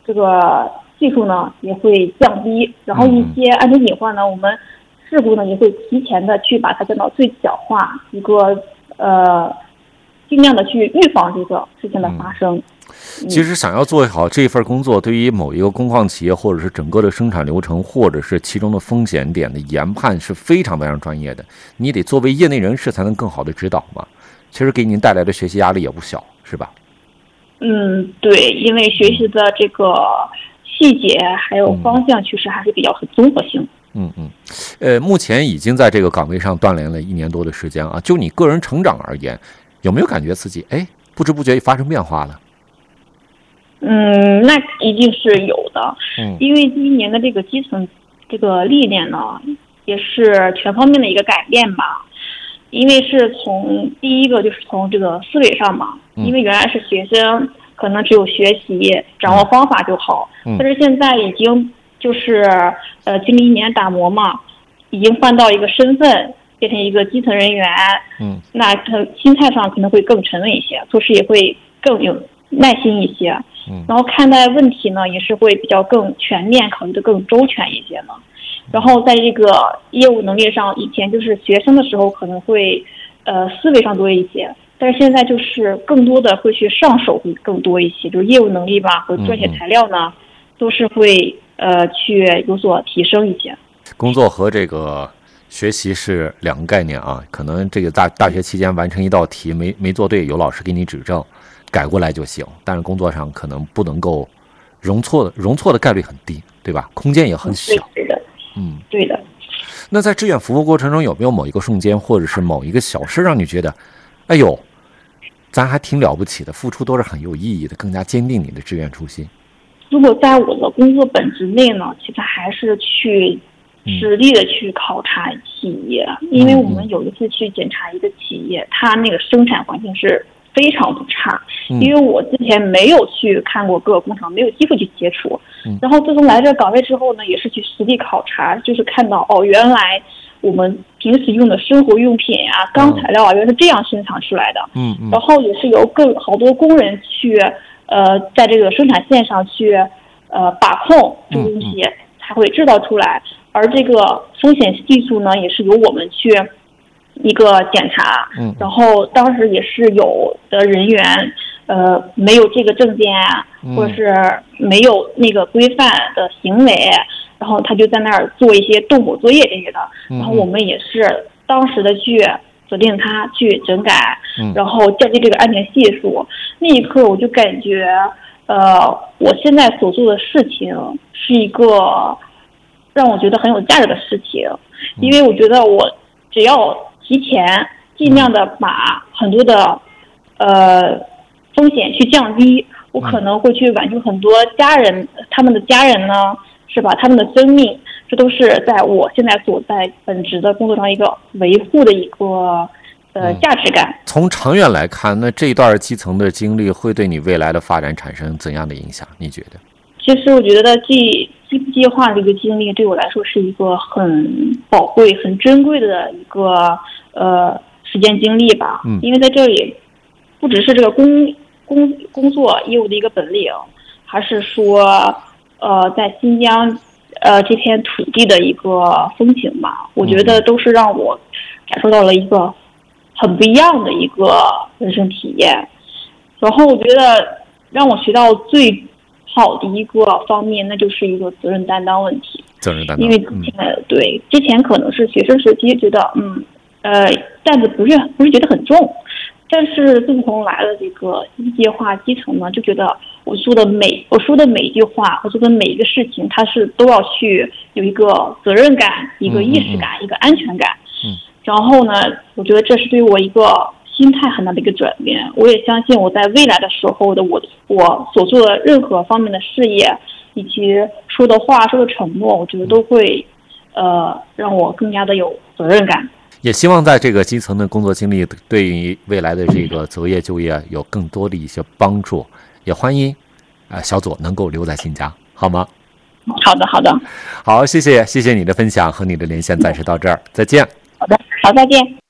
这个系数呢也会降低，然后一些安全隐患呢，我们事故呢也会提前的去把它降到最小化，一个尽量的去预防这个事情的发生。 其实想要做好这份工作，对于某一个工矿企业或者是整个的生产流程，或者是其中的风险点的研判是非常非常专业的，你得作为业内人士才能更好的指导嘛。其实给您带来的学习压力也不小，是吧？ 对，因为学习的这个细节还有方向确实还是比较很综合性。 目前已经在这个岗位上锻炼了1年多的时间啊，就你个人成长而言，有没有感觉自己不知不觉发生变化了？ 那一定是有的。因为第一年的这个基层这个历练呢，也是全方面的一个改变吧。因为是从第一个就是从这个思维上嘛，因为原来是学生，可能只有学习掌握方法就好，但是现在已经就是经历1年打磨嘛，已经换到一个身份，变成一个基层人员，那心态上可能会更沉稳一些，做事也会更有耐心一些，然后看待问题呢也是会比较更全面，考虑的更周全一些呢。然后在这个业务能力上，以前就是学生的时候可能会思维上多一些，但是现在就是更多的会去上手会更多一些，就是业务能力吧和撰写材料呢都是会去有所提升一些。 工作和这个学习是2个概念啊，可能这个大学期间完成一道题没做对，有老师给你指正，改过来就行。但是工作上可能不能够容错的概率很低，对吧？空间也很小。 对的。对的。 那在志愿服务过程中，有没有某一个瞬间，或者是某一个小事，让你觉得，哎呦，咱还挺了不起的，付出都是很有意义的，更加坚定你的志愿初心？ 如果在我的工作本职内呢，其实还是去实地的去考察企业，因为我们有一次去检查一个企业，它那个生产环境是非常不差，因为我之前没有去看过各个工厂，没有机会去接触，然后自从来这岗位之后呢，也是去实地考察，就是看到原来我们平时用的生活用品啊、钢材料啊，原来是这样生产出来的，然后也是由好多工人去在这个生产线上去把控这个东西才会制造出来，而这个风险系数呢，也是由我们去一个检查，然后当时也是有的人员没有这个证件，或者是没有那个规范的行为，然后他就在那儿做一些动手作业这些的，然后我们也是当时的去责令他去整改，然后降低这个安全系数。那一刻我就感觉我现在所做的事情是一个让我觉得很有价值的事情，因为我觉得我只要提前尽量的把很多的风险去降低，我可能会去挽救很多家人，他们的家人呢，是吧？他们的生命，这都是在我现在所在本职的工作上一个维护的一个价值感。 从长远来看，那这一段基层的经历会对你未来的发展产生怎样的影响？你觉得？ 其实我觉得计划这个经历对我来说是一个很宝贵、很珍贵的一个时间经历吧。因为在这里不只是这个工作业务的一个本领，还是说在新疆这片土地的一个风情吧。我觉得都是让我感受到了一个很不一样的一个人生体验。然后我觉得让我学到最好的一个方面，那就是一个责任担当问题。 责任担当， 因为之前可能是学生时期觉得担子不是觉得很重，但是自从来了这个一阶化基层呢，就觉得我说的每一句话，我做的每一个事情，它是都要去有一个责任感、一个意识感、一个安全感。然后呢，我觉得这是对我一个心态很大的一个转变。我也相信我在未来的时候的我所做的任何方面的事业，以及说的话、说的承诺，我觉得都会让我更加的有责任感。 也希望在这个基层的工作经历对于未来的这个择业就业有更多的一些帮助。也欢迎小左能够留在新疆，好吗？ 好的， 好，谢谢你的分享和你的连线，暂时到这儿，再见。 好的，再见。